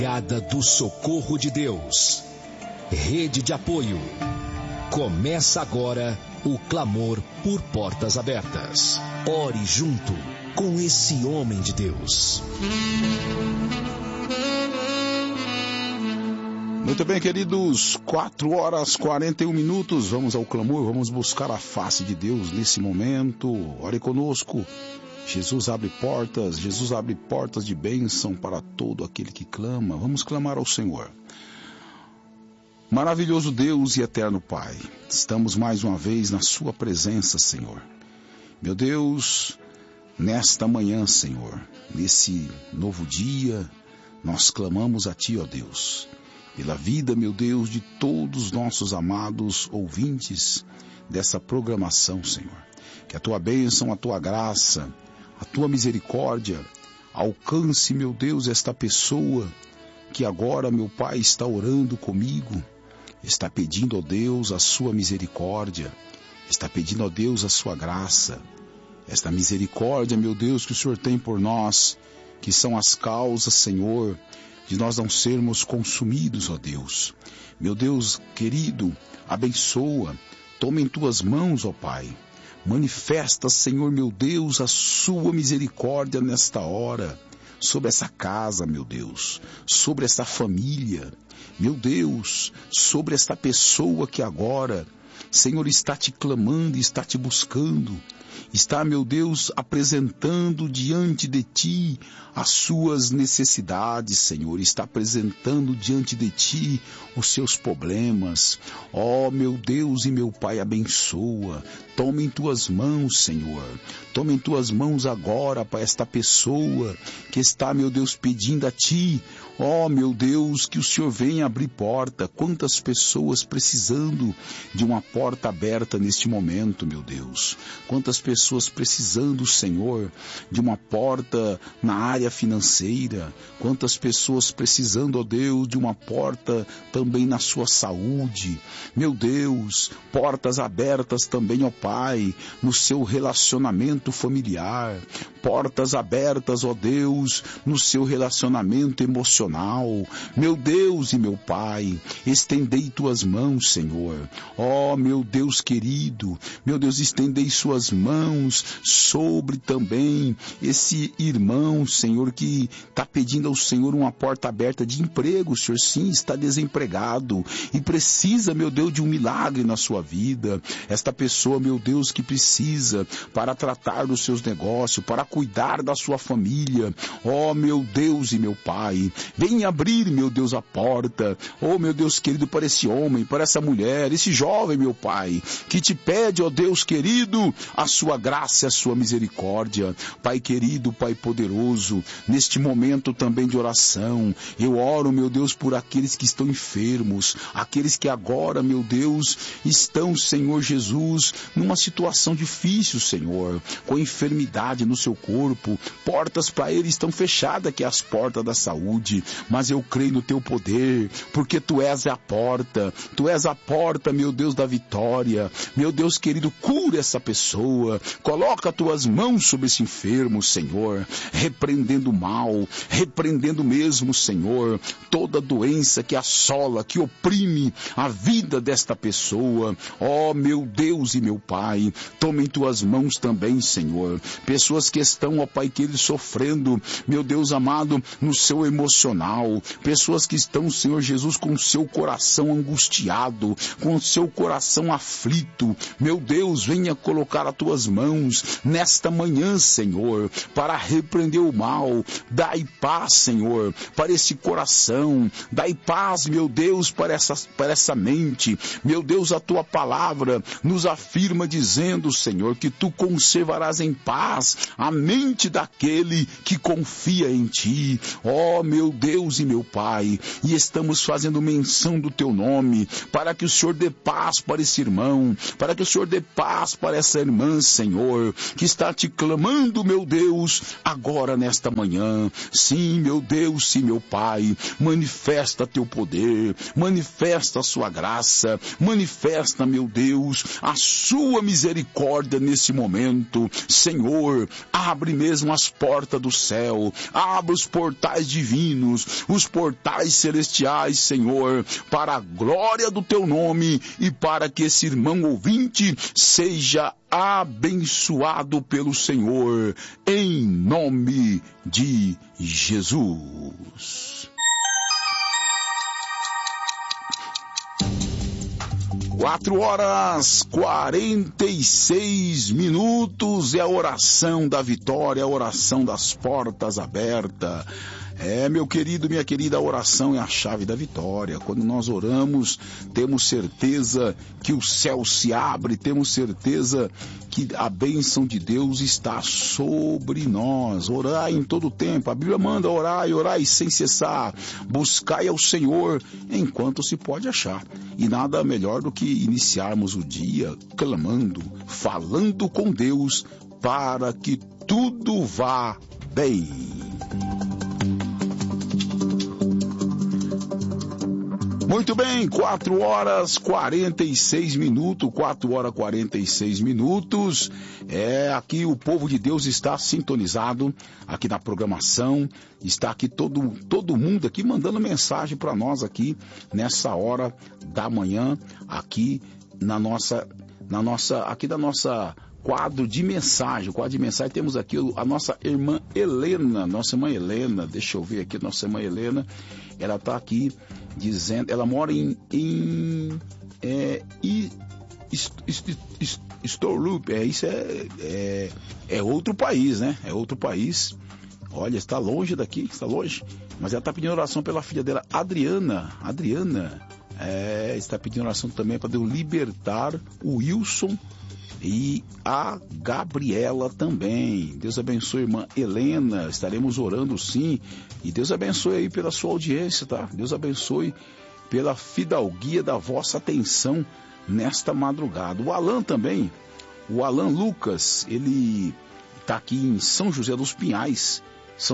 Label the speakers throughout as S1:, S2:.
S1: Brigada do Socorro de Deus. Rede de apoio. Começa agora o clamor por portas abertas. Ore junto com esse homem de Deus.
S2: Muito bem, queridos, 4h41. Vamos ao clamor, vamos buscar a face de Deus nesse momento. Ore conosco. Jesus abre portas de bênção para todo aquele que clama. Vamos clamar ao Senhor. Maravilhoso Deus e eterno Pai, estamos mais uma vez na sua presença, Senhor. Meu Deus, nesta manhã, Senhor, nesse novo dia, nós clamamos a Ti, ó Deus, pela vida, meu Deus, de todos os nossos amados ouvintes dessa programação, Senhor. Que a Tua bênção, a Tua graça, a Tua misericórdia alcance, meu Deus, esta pessoa que agora, meu Pai, está orando comigo, está pedindo, ó Deus, a Sua misericórdia, está pedindo, ó Deus, a Sua graça, esta misericórdia, meu Deus, que o Senhor tem por nós, que são as causas, Senhor, de nós não sermos consumidos, ó Deus. Meu Deus querido, abençoa, toma em Tuas mãos, ó Pai. Manifesta, Senhor, meu Deus, a Sua misericórdia nesta hora, sobre essa casa, meu Deus, sobre essa família, meu Deus, sobre esta pessoa que agora, Senhor, está Te clamando, está Te buscando, está, meu Deus, apresentando diante de Ti as suas necessidades, Senhor, está apresentando diante de Ti os seus problemas. Ó, meu Deus e meu Pai, abençoa, toma em Tuas mãos, Senhor, toma em Tuas mãos agora para esta pessoa que está, meu Deus, pedindo a Ti, ó, meu Deus, que o Senhor venha abrir porta. Quantas pessoas precisando de uma porta aberta neste momento, meu Deus, quantas pessoas precisando, Senhor, de uma porta na área financeira, quantas pessoas precisando, ó Deus, de uma porta também na sua saúde, meu Deus, portas abertas também, ó Pai, no seu relacionamento familiar, portas abertas, ó Deus, no seu relacionamento emocional, meu Deus e meu Pai, estendei Tuas mãos, Senhor, ó meu Deus querido, meu Deus, estendei Suas mãos sobre também esse irmão, Senhor, que está pedindo ao Senhor uma porta aberta de emprego. O Senhor sim está desempregado e precisa, meu Deus, de um milagre na sua vida. Esta pessoa, meu Deus, que precisa para tratar dos seus negócios, para cuidar da sua família. Ó, meu Deus e meu Pai, venha abrir, meu Deus, a porta. Ó, meu Deus querido, para esse homem, para essa mulher, esse jovem, meu Pai, que Te pede, ó Deus querido, a Sua graça e a Sua misericórdia. Pai querido, Pai poderoso, neste momento também de oração, eu oro, meu Deus, por aqueles que estão enfermos, aqueles que agora, meu Deus, estão, Senhor Jesus, numa situação difícil, Senhor, com enfermidade no seu corpo, portas para eles estão fechadas, que é as portas da saúde, mas eu creio no Teu poder, porque Tu és a porta, meu Deus, da vitória. Meu Deus querido, cura essa pessoa, coloca Tuas mãos sobre esse enfermo, Senhor, repreendendo o mal, repreendendo mesmo, Senhor, toda doença que assola, que oprime a vida desta pessoa. Ó, meu Deus e meu Pai, toma em Tuas mãos também, Senhor, pessoas que estão, ó Pai querido, sofrendo, meu Deus amado, no seu emocional, pessoas que estão, Senhor Jesus, com o seu coração angustiado, com o seu coração aflito. Meu Deus, venha colocar as Tuas mãos nesta manhã, Senhor, para repreender o mal. Dai paz, Senhor, para esse coração, dai paz, meu Deus, para essa mente. Meu Deus, a Tua palavra nos afirma dizendo, Senhor, que Tu conservarás em paz a mente daquele que confia em Ti. Ó, meu Deus e meu Pai, e estamos fazendo menção do Teu nome, para que o Senhor dê paz para esse irmão, para que o Senhor dê paz para essa irmã, Senhor, que está Te clamando, meu Deus, agora nesta manhã. Sim, meu Deus, sim, meu Pai, manifesta Teu poder, manifesta a Sua graça, manifesta, meu Deus, a Sua misericórdia nesse momento. Senhor, abre mesmo as portas do céu, abre os portais divinos, os portais celestiais, Senhor, para a glória do teu nome e para que esse irmão ouvinte seja abençoado pelo Senhor, em nome de Jesus. 4h46 é a oração da vitória, a oração das portas abertas. Meu querido, minha querida, a oração é a chave da vitória. Quando nós oramos, temos certeza que o céu se abre, temos certeza que a bênção de Deus está sobre nós. Orai em todo o tempo. A Bíblia manda orai, orai sem cessar. Buscai ao Senhor enquanto se pode achar. E nada melhor do que iniciarmos o dia clamando, falando com Deus para que tudo vá bem. Muito bem, 4h46, 4h46. Aqui o povo de Deus está sintonizado aqui na programação, está aqui todo mundo aqui mandando mensagem para nós aqui nessa hora da manhã, aqui na nossa quadro de mensagem. Temos aqui a nossa irmã Helena, deixa eu ver aqui, nossa irmã Helena, ela está aqui dizendo, ela mora em Storup, isso é outro país, né? É outro país. Olha, está longe daqui, mas ela está pedindo oração pela filha dela, Adriana, está pedindo oração também para Deus libertar o Wilson e a Gabriela também. Deus abençoe, irmã Helena. Estaremos orando sim. E Deus abençoe aí pela sua audiência, tá? Deus abençoe pela fidalguia da vossa atenção nesta madrugada. O Alan também, o Alan Lucas, ele está aqui em São José dos Pinhais,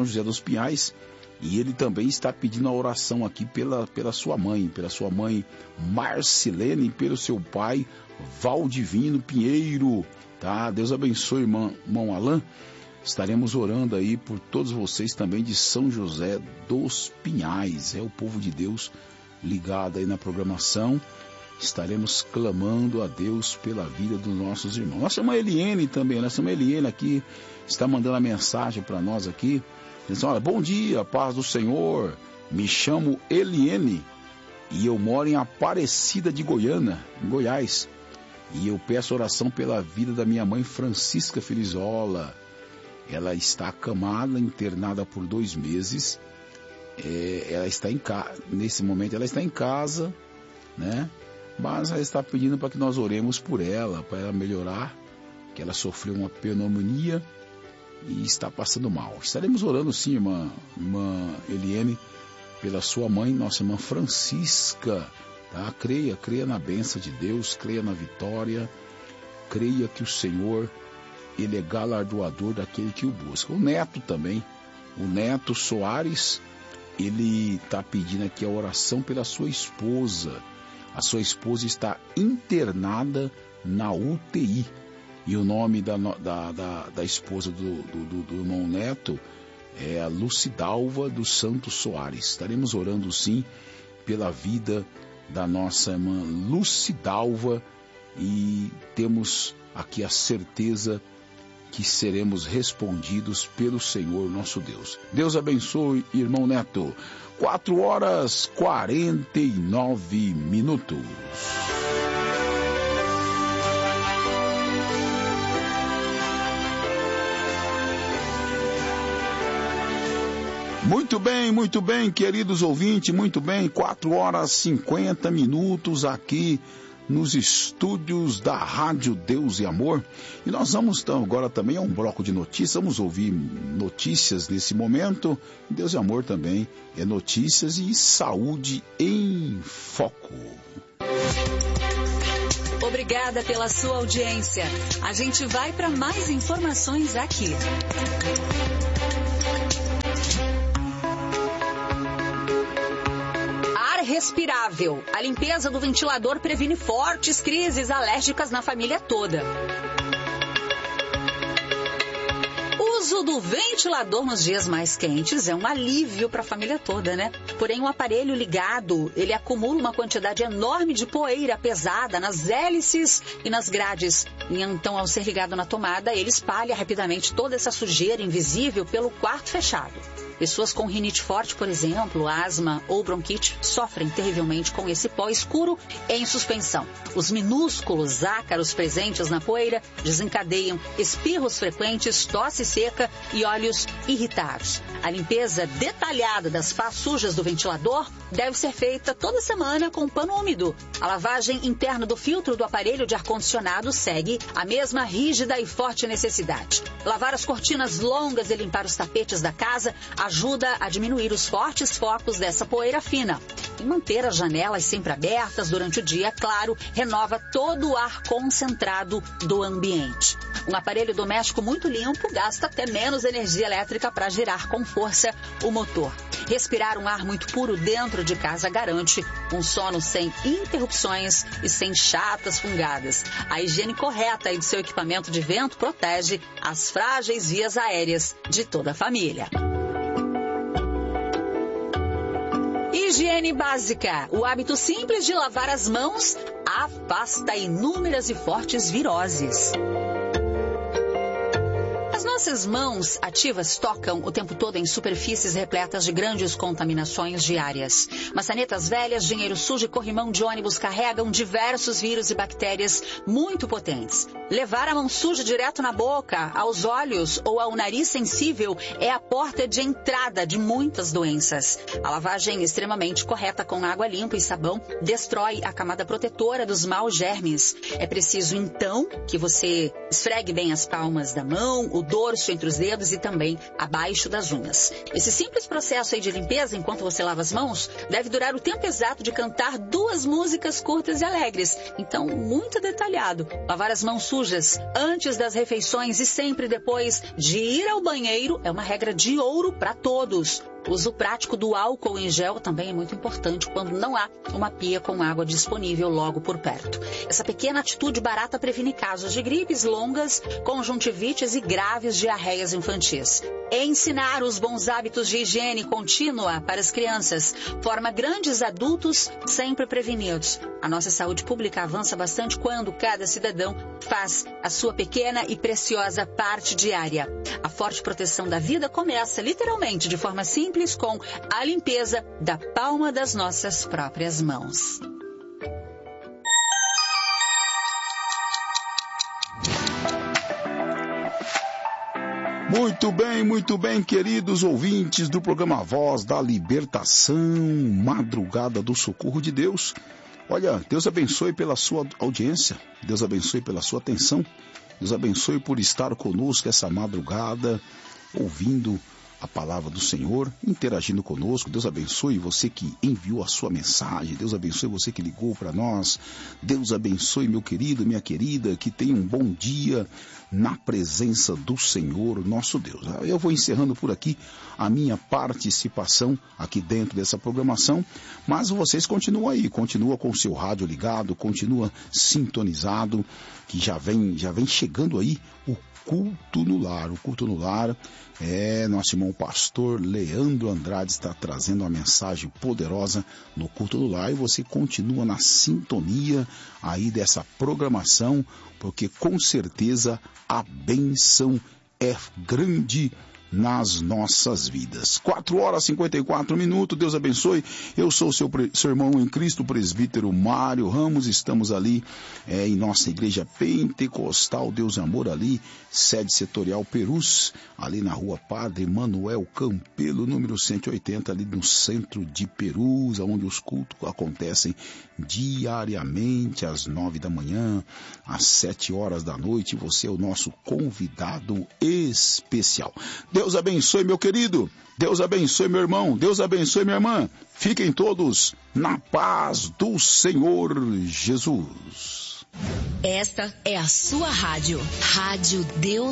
S2: e ele também está pedindo a oração aqui pela sua mãe Marcilene e pelo seu pai Valdivino Pinheiro, tá? Deus abençoe, irmão Alan. Estaremos orando aí por todos vocês também de São José dos Pinhais. É o povo de Deus ligado aí na programação. Estaremos clamando a Deus pela vida dos nossos irmãos. Nossa irmã Eliene também, aqui está mandando a mensagem para nós aqui. Diz, olha, bom dia, paz do Senhor. Me chamo Eliene e eu moro em Aparecida de Goiânia, em Goiás. E eu peço oração pela vida da minha mãe Francisca Felizola. Ela está acamada, internada por 2 meses. Ela está nesse momento ela está em casa, né? Mas ela está pedindo para que nós oremos por ela, para ela melhorar, que ela sofreu uma pneumonia e está passando mal. Estaremos orando sim, irmã Eliane, pela sua mãe, nossa irmã Francisca, tá? Creia na bênção de Deus, creia na vitória, creia que o Senhor, Ele é galardoador daquele que o busca. O Neto também, o Neto Soares, ele está pedindo aqui a oração pela sua esposa. A sua esposa está internada na UTI. E o nome da esposa do irmão Neto é a Lucidalva dos Santos Soares. Estaremos orando sim pela vida da nossa irmã Lucidalva e temos aqui a certeza que seremos respondidos pelo Senhor nosso Deus. Deus abençoe, irmão Neto. 4h49. Muito bem, queridos ouvintes, muito bem, 4h50 aqui nos estúdios da Rádio Deus e Amor. E nós vamos então agora também a um bloco de notícias, vamos ouvir notícias nesse momento. Deus e Amor também é notícias e saúde em foco.
S3: Obrigada pela sua audiência. A gente vai para mais informações aqui. Respirável. A limpeza do ventilador previne fortes crises alérgicas na família toda. uso do ventilador nos dias mais quentes é um alívio para a família toda, né? Porém, o aparelho ligado, ele acumula uma quantidade enorme de poeira pesada nas hélices e nas grades. E então, ao ser ligado na tomada, ele espalha rapidamente toda essa sujeira invisível pelo quarto fechado. Pessoas com rinite forte, por exemplo, asma ou bronquite, sofrem terrivelmente com esse pó escuro em suspensão. Os minúsculos ácaros presentes na poeira desencadeiam espirros frequentes, tosse seca e olhos irritados. A limpeza detalhada das pás sujas do ventilador deve ser feita toda semana com pano úmido. A lavagem interna do filtro do aparelho de ar-condicionado segue a mesma rígida e forte necessidade. Lavar as cortinas longas e limpar os tapetes da casa ajuda a diminuir os fortes focos dessa poeira fina. E manter as janelas sempre abertas durante o dia, claro, renova todo o ar concentrado do ambiente. Um aparelho doméstico muito limpo gasta até menos energia elétrica para girar com força o motor. Respirar um ar muito puro dentro de casa garante um sono sem interrupções e sem chatas fungadas. A higiene correta do seu equipamento de vento protege as frágeis vias aéreas de toda a família. Higiene básica. O hábito simples de lavar as mãos afasta inúmeras e fortes viroses. As nossas mãos ativas tocam o tempo todo em superfícies repletas de grandes contaminações diárias. Maçanetas velhas, dinheiro sujo e corrimão de ônibus carregam diversos vírus e bactérias muito potentes. Levar a mão suja direto na boca, aos olhos ou ao nariz sensível é a porta de entrada de muitas doenças. A lavagem extremamente correta com água limpa e sabão destrói a camada protetora dos maus germes. É preciso, então, que você esfregue bem as palmas da mão, o dorso entre os dedos e também abaixo das unhas. Esse simples processo aí de limpeza, enquanto você lava as mãos, deve durar o tempo exato de cantar 2 músicas curtas e alegres. Então, muito detalhado. Lavar as mãos sujas antes das refeições e sempre depois de ir ao banheiro é uma regra de ouro para todos. O uso prático do álcool em gel também é muito importante quando não há uma pia com água disponível logo por perto. Essa pequena atitude barata previne casos de gripes longas, conjuntivites e graves diarreias infantis. Ensinar os bons hábitos de higiene contínua para as crianças forma grandes adultos sempre prevenidos. A nossa saúde pública avança bastante quando cada cidadão faz a sua pequena e preciosa parte diária. A forte proteção da vida começa literalmente de forma simples com a limpeza da palma das nossas próprias mãos.
S2: Muito bem, queridos ouvintes do programa Voz da Libertação, Madrugada do Socorro de Deus. Olha, Deus abençoe pela sua audiência, Deus abençoe pela sua atenção, Deus abençoe por estar conosco essa madrugada, ouvindo a palavra do Senhor, interagindo conosco. Deus abençoe você que enviou a sua mensagem, Deus abençoe você que ligou para nós, Deus abençoe meu querido, minha querida, que tenha um bom dia na presença do Senhor, nosso Deus. Eu vou encerrando por aqui a minha participação aqui dentro dessa programação, mas vocês continuam aí, continua com o seu rádio ligado, continua sintonizado, que já vem chegando aí o culto no lar. O culto no lar nosso irmão pastor Leandro Andrade está trazendo uma mensagem poderosa no culto no lar, e você continua na sintonia aí dessa programação, porque com certeza a bênção é grande nas nossas vidas. 4h54. Deus abençoe. Eu sou seu irmão em Cristo, presbítero Mário Ramos. Estamos ali em nossa igreja pentecostal Deus Amor, ali, sede setorial Perus, ali na rua Padre Manuel Campelo, número 180, ali no centro de Perus, onde os cultos acontecem diariamente às 9 da manhã, às 7 horas da noite. Você é o nosso convidado especial. Deus abençoe, meu querido. Deus abençoe, meu irmão. Deus abençoe, minha irmã. Fiquem todos na paz do Senhor Jesus.
S3: Esta é a sua rádio. Rádio Deus.